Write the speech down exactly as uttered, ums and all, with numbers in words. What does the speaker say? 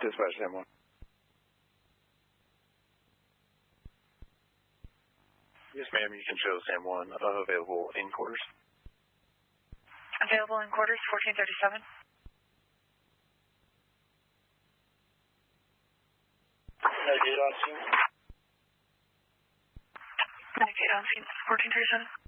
Dispatch, Sam one. Yes, ma'am, you can show Sam one uh, available in quarters. Available in quarters, fourteen thirty-seven. ninety-eight on scene. ninety-eight on scene, fourteen thirty-seven.